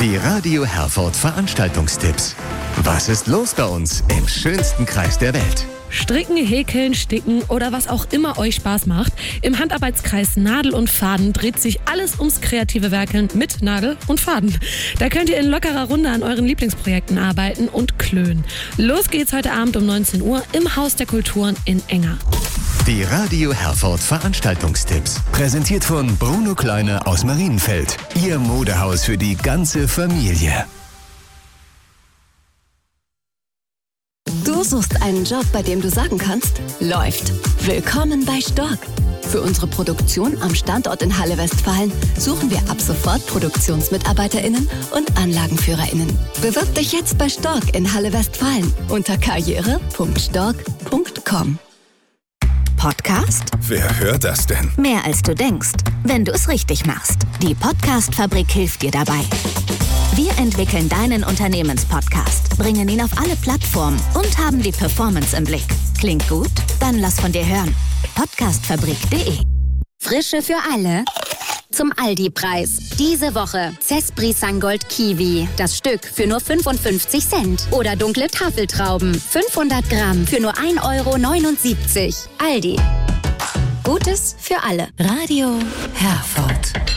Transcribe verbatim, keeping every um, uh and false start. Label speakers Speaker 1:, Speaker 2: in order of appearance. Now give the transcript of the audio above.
Speaker 1: Die Radio Herford Veranstaltungstipps. Was ist los bei uns im schönsten Kreis der Welt?
Speaker 2: Stricken, häkeln, sticken oder was auch immer euch Spaß macht. Im Handarbeitskreis Nadel und Faden dreht sich alles ums kreative Werkeln mit Nadel und Faden. Da könnt ihr in lockerer Runde an euren Lieblingsprojekten arbeiten und klönen. Los geht's heute Abend um neunzehn Uhr im Haus der Kulturen in Enger.
Speaker 1: Die Radio Herford Veranstaltungstipps. Präsentiert von Bruno Kleine aus Marienfeld. Ihr Modehaus für die ganze Familie.
Speaker 3: Du suchst einen Job, bei dem du sagen kannst, läuft. Willkommen bei Stork. Für unsere Produktion am Standort in Halle Westfalen suchen wir ab sofort ProduktionsmitarbeiterInnen und AnlagenführerInnen. Bewirb dich jetzt bei Stork in Halle Westfalen unter karriere punkt stork punkt com.
Speaker 4: Podcast?
Speaker 5: Wer hört das denn?
Speaker 4: Mehr als du denkst, wenn du es richtig machst. Die Podcast-Fabrik hilft dir dabei. Wir entwickeln deinen Unternehmenspodcast, bringen ihn auf alle Plattformen und haben die Performance im Blick. Klingt gut? Dann lass von dir hören. podcastfabrik punkt de.
Speaker 6: Frische für alle. Zum Aldi-Preis. Diese Woche Cespri Sangold Kiwi. Das Stück für nur fünfundfünfzig Cent. Oder dunkle Tafeltrauben. fünfhundert Gramm für nur ein Euro neunundsiebzig. Aldi. Gutes für alle.
Speaker 3: Radio Herford.